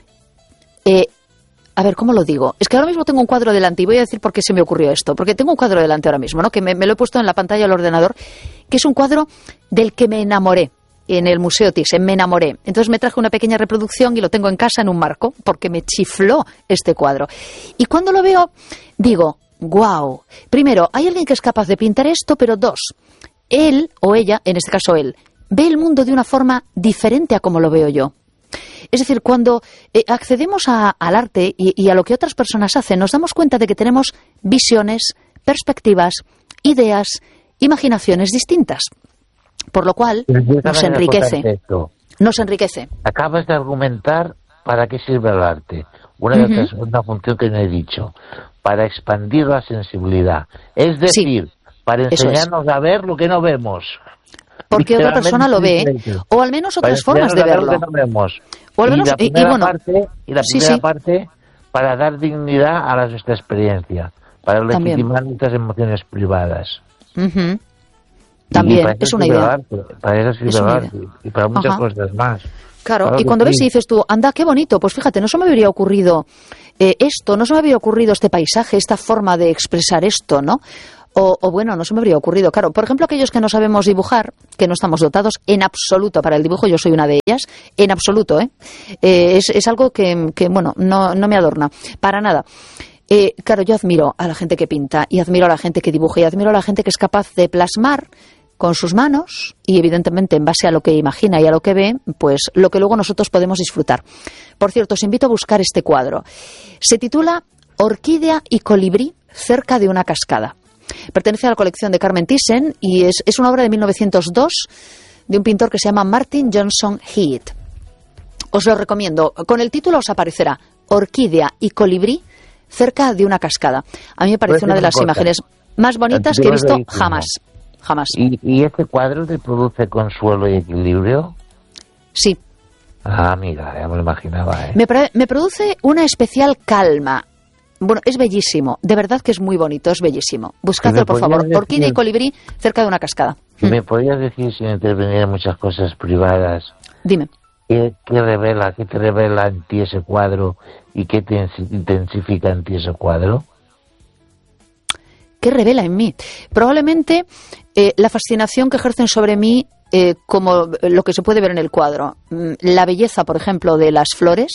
a ver, ¿cómo lo digo? Es que ahora mismo tengo un cuadro delante y voy a decir por qué se me ocurrió esto. Porque tengo un cuadro delante ahora mismo, ¿no?, que me lo he puesto en la pantalla del ordenador, que es un cuadro del que me enamoré en el Museo Thyssen, me enamoré. Entonces me traje una pequeña reproducción y lo tengo en casa en un marco porque me chifló este cuadro. Y cuando lo veo, digo, guau. Primero, hay alguien que es capaz de pintar esto, pero dos, él o ella, en este caso él, ve el mundo de una forma diferente a como lo veo yo. Es decir, cuando accedemos al arte y a lo que otras personas hacen, nos damos cuenta de que tenemos visiones, perspectivas, ideas, imaginaciones distintas. Por lo cual nos enriquece. Acabas de argumentar para qué sirve el arte. Una función que no he dicho, para expandir la sensibilidad. Es decir, para enseñarnos a ver lo que no vemos. Porque otra persona lo ve, o al menos otras formas de verlo. O al menos, y la primera parte, para dar dignidad a nuestra experiencia. para legitimar nuestras emociones privadas. También, es una idea. Para eso sirve el arte y para muchas cosas más. Claro, y cuando ves y dices tú, anda, qué bonito, pues fíjate, no se me habría ocurrido esto, no se me habría ocurrido este paisaje, esta forma de expresar esto, ¿no? O bueno, no se me habría ocurrido. Claro, por ejemplo, aquellos que no sabemos dibujar, que no estamos dotados en absoluto para el dibujo, yo soy una de ellas, en absoluto, es algo que bueno, no me adorna, para nada. Claro, yo admiro a la gente que pinta, y admiro a la gente que dibuja, y admiro a la gente que es capaz de plasmar con sus manos, y evidentemente en base a lo que imagina y a lo que ve, pues lo que luego nosotros podemos disfrutar. Por cierto, os invito a buscar este cuadro. Se titula Orquídea y colibrí cerca de una cascada. Pertenece a la colección de Carmen Thyssen y es una obra de 1902 de un pintor que se llama Martin Johnson Heath. Os lo recomiendo. Con el título os aparecerá Orquídea y colibrí cerca de una cascada. A mí me parece una de las imágenes más bonitas que he visto jamás. ¿Y este cuadro te produce consuelo y equilibrio? Sí. Ah, mira, ya me lo imaginaba. Me produce una especial calma. Bueno, es bellísimo. De verdad que es muy bonito, es bellísimo. Buscadlo, por favor. Orquídea y colibrí cerca de una cascada. ¿Me podrías decir, sin intervenir en muchas cosas privadas? Dime. ¿Qué te revela en ti ese cuadro y qué te intensifica en ti ese cuadro? ¿Qué revela en mí? Probablemente la fascinación que ejercen sobre mí, como lo que se puede ver en el cuadro. La belleza, por ejemplo, de las flores,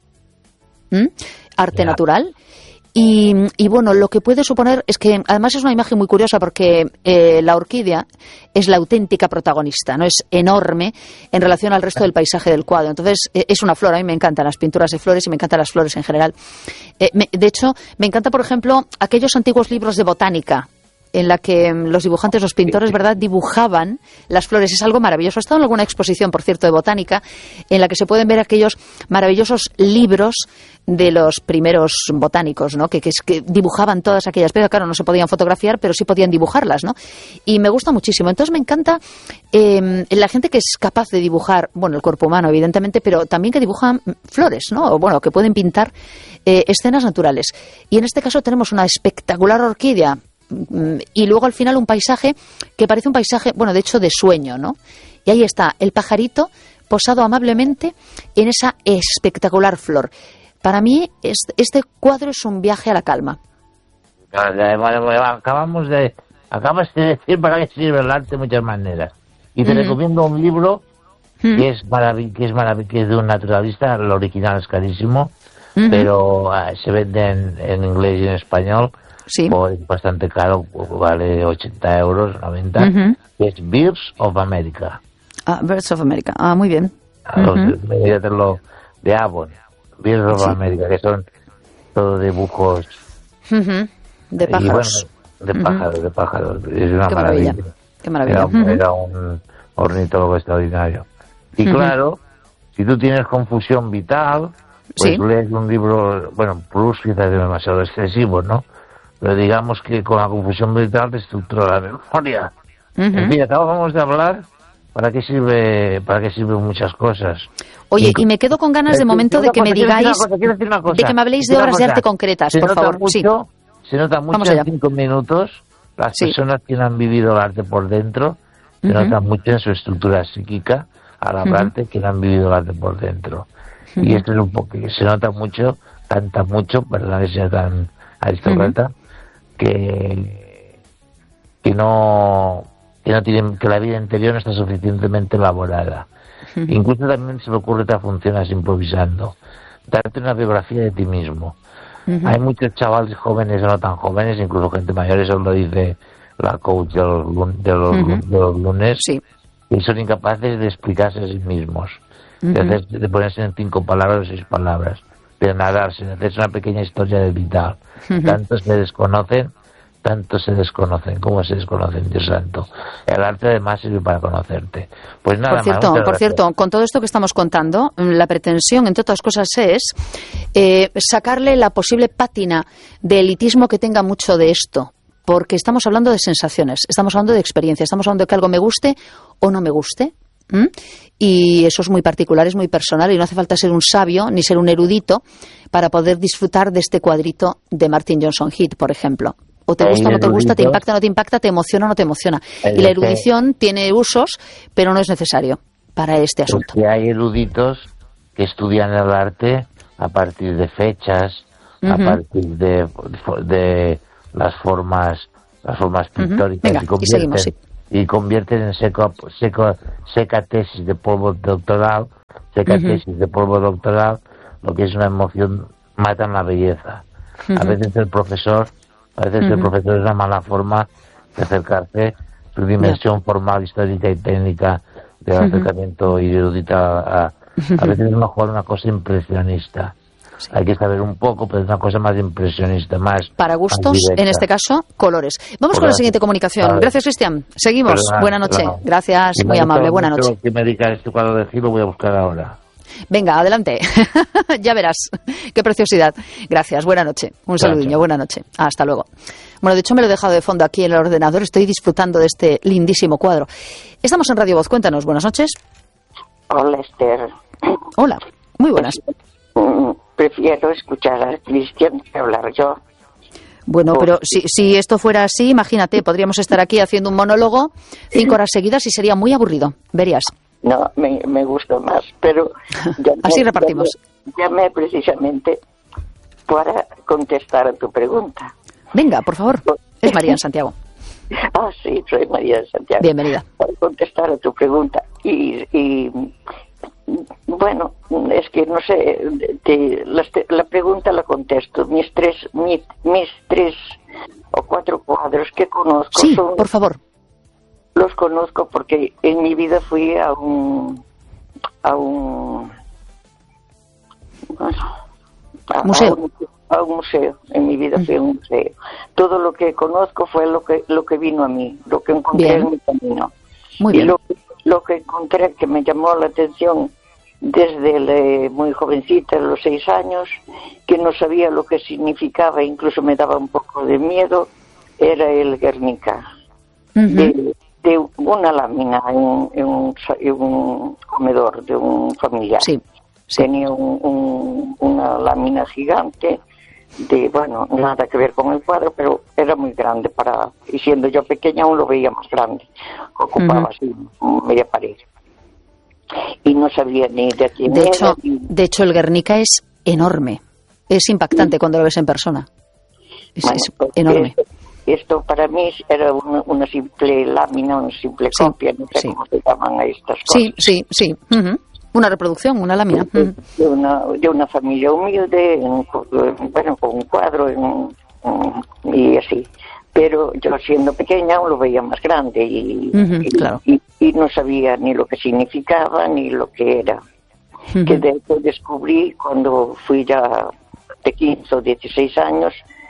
arte natural. Y bueno, lo que puede suponer es que además es una imagen muy curiosa porque la orquídea es la auténtica protagonista, ¿no? Es enorme en relación al resto del paisaje del cuadro. Entonces, es una flor. A mí me encantan las pinturas de flores y me encantan las flores en general. De hecho, me encanta, por ejemplo, aquellos antiguos libros de botánica en la que los dibujantes, los pintores, ¿verdad?, dibujaban las flores. Es algo maravilloso. He estado en alguna exposición, por cierto, de botánica, en la que se pueden ver aquellos maravillosos libros de los primeros botánicos, ¿no?, que dibujaban todas aquellas. Pero claro, no se podían fotografiar, pero sí podían dibujarlas, ¿no? Y me gusta muchísimo. Entonces me encanta la gente que es capaz de dibujar, bueno, el cuerpo humano, evidentemente, pero también que dibujan flores, ¿no? O bueno, que pueden pintar escenas naturales. Y en este caso tenemos una espectacular orquídea, y luego al final un paisaje que parece un paisaje, bueno, de hecho de sueño, ¿no? Y ahí está el pajarito posado amablemente en esa espectacular flor. Para mí este cuadro es un viaje a la calma. Acabas de decir para qué sirve el arte de muchas maneras. Y te recomiendo un libro que es de un naturalista. El original es carísimo, pero se vende en inglés y en español. Sí. Es bastante caro, vale 80 euros, 90, que es Birds of America. Birds of America, muy bien. De Avon, Birds of America, que son todo dibujos de pájaros. Y bueno, de pájaros. Es una maravilla. Qué maravilla. Era un ornitólogo extraordinario. Y claro, si tú tienes confusión vital, pues lees un libro, bueno, Plus quizás es demasiado excesivo, ¿no? Pero digamos que con la confusión vital te estructura la memoria. En fin, acabamos de hablar para qué sirve muchas cosas. Oye, y me quedo con ganas de momento de que me digáis, de que me habléis de obras de arte concretas, por favor. Se nota mucho en 5 minutos las personas que no han vivido el arte por dentro, se nota mucho en su estructura psíquica al hablarte que no han vivido el arte por dentro. Y esto es un poco que se nota mucho, perdón que sea tan aristócrata, que la vida interior no está suficientemente elaborada. Incluso también se me ocurre otra función así improvisando, darte una biografía de ti mismo. Hay muchos chavales jóvenes o no tan jóvenes, incluso gente mayor, eso lo dice la coach de los lunes, y son incapaces de explicarse a sí mismos, de ponerse en 5 palabras o 6 palabras, de narrarse, de hacerse una pequeña historia de vital. Tanto se desconocen como se desconocen, Dios santo. El arte además sirve para conocerte. Pues nada por cierto, con todo esto que estamos contando, la pretensión, entre otras cosas, es sacarle la posible pátina de elitismo que tenga mucho de esto. Porque estamos hablando de sensaciones, estamos hablando de experiencia, estamos hablando de que algo me guste o no me guste. Y eso es muy particular, es muy personal, y no hace falta ser un sabio ni ser un erudito para poder disfrutar de este cuadrito de Martin Johnson Heath, por ejemplo. O te gusta o no te gusta, te impacta o no te impacta, te emociona o no te emociona. Y la erudición tiene usos, pero no es necesario para este asunto. Porque hay eruditos que estudian el arte a partir de fechas, a partir de las formas pictóricas. Venga, y seguimos, sí. Y convierten en seca tesis de polvo doctoral, lo que es una emoción, matan la belleza. A veces el profesor es una mala forma de acercarse, su dimensión formal, histórica y técnica del acercamiento y erudita a veces es mejor una cosa impresionista. Sí. Hay que saber un poco, pero es una cosa más impresionista, más para gustos, en este caso, colores. Vamos con la siguiente comunicación. Gracias, Cristian. Seguimos. Buenas noches. Gracias, muy amable. Buenas noches. Que me dedica este cuadro de Gil, lo voy a buscar ahora. Venga, adelante. Ya verás. Qué preciosidad. Gracias. Buenas noches. Un saludillo. Buenas noches. Hasta luego. Bueno, de hecho me lo he dejado de fondo aquí en el ordenador. Estoy disfrutando de este lindísimo cuadro. Estamos en Radio Voz. Cuéntanos. Buenas noches. Hola, Esther. Hola. Muy buenas. Prefiero escuchar a Cristian que hablar yo. Bueno, pero si esto fuera así, imagínate, podríamos estar aquí haciendo un monólogo 5 horas seguidas y sería muy aburrido. Verías. No, me gusta más, pero... Así repartimos. Llamé precisamente para contestar a tu pregunta. Venga, por favor. Es María en Santiago. Ah, sí, soy María de Santiago. Bienvenida. Para contestar a tu pregunta. Y bueno, es que no sé, la pregunta la contesto. Mis tres o 4 cuadros que conozco sí, por favor. Los conozco porque en mi vida fui a un museo. A un museo. En mi vida fui a un museo. Todo lo que conozco fue lo que vino a mí, lo que encontré en mi camino. Muy bien. Y lo que encontré que me llamó la atención desde muy jovencita, a los 6 años, que no sabía lo que significaba, incluso me daba un poco de miedo, era el Guernica. De una lámina en un comedor de un familiar. Sí. Tenía una lámina gigante bueno, nada que ver con el cuadro, pero era muy grande y siendo yo pequeña aún lo veía más grande. Ocupaba así media pared. Y no sabía ni de quién era. De hecho, el Guernica es enorme. Es impactante cuando lo ves en persona. Es enorme. Esto para mí era una simple lámina, una simple copia, no sé cómo se llaman a estas cosas. Sí. Una reproducción, una lámina. De una familia humilde, bueno, con un cuadro y así. Pero yo siendo pequeña aún lo veía más grande claro. y no sabía ni lo que significaba ni lo que era. Que de hecho descubrí cuando fui ya de 15 o 16 años,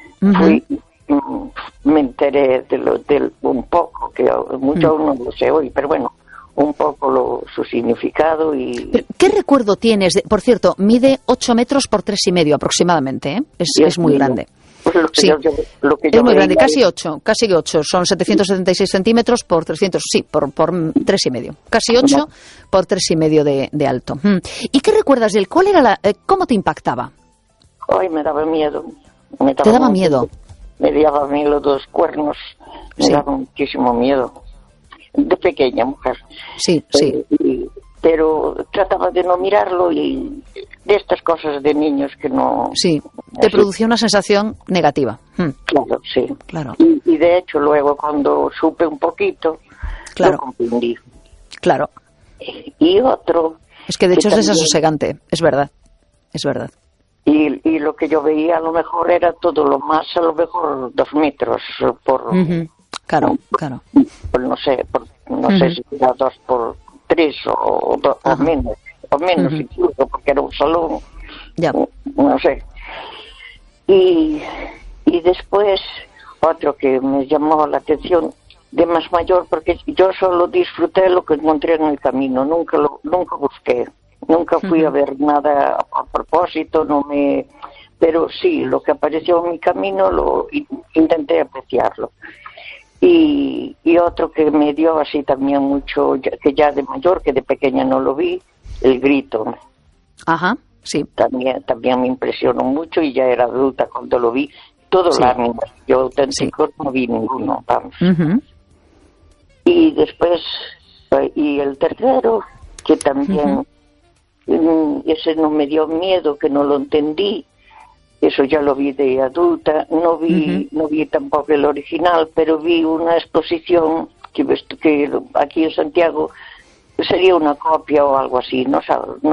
me enteré de un poco, que mucho aún no lo sé hoy, pero bueno, un poco su significado. ¿Qué recuerdo tienes? Por cierto, mide 8 metros por 3,5 aproximadamente, ¿eh? Es muy grande. Pues es muy grande, casi 8, son 776 centímetros por 300, por 3,5, casi 8 por 3,5 de alto. ¿Y qué recuerdas de él? ¿Cómo te impactaba? Ay, me daba miedo. ¿Te daba miedo? Me daba miedo los 2 cuernos, me daba muchísimo miedo. De pequeña mujer. Sí. Pero trataba de no mirarlo y de estas cosas de niños que no... Sí, te producía una sensación negativa. Claro, sí. Claro. Y de hecho luego cuando supe un poquito, lo comprendí. Claro. Y otro... Es que de hecho es desasosegante, es verdad. Y lo que yo veía a lo mejor era todo lo más, a lo mejor 2 metros por... Claro. Pues no sé si era 2 por 3 o menos incluso, porque era un salón. Ya. No sé. Y después otro que me llamó la atención de más mayor, porque yo solo disfruté lo que encontré en el camino, nunca busqué, nunca fui a ver nada a propósito, pero sí, lo que apareció en mi camino lo intenté apreciarlo. Y otro que me dio así también mucho, que ya de mayor, que de pequeña no lo vi, El Grito. Ajá, sí. También me impresionó mucho y ya era adulta cuando lo vi. Todos los animales, yo auténticos no vi ninguno, vamos. Y después, y el tercero, que también, ese no me dio miedo, que no lo entendí. Eso ya lo vi de adulta, no vi tampoco el original, pero vi una exposición que aquí en Santiago sería una copia o algo así, no